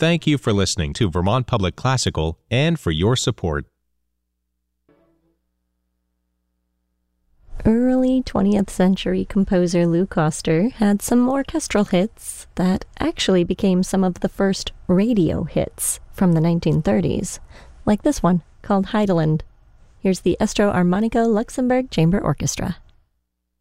thank you for listening to Vermont Public Classical and for your support. Early 20th century composer Lou Koster had some orchestral hits that actually became some of the first radio hits from the 1930s, like this one called Heideland. Here's the Estro Armonico Luxembourg Chamber Orchestra.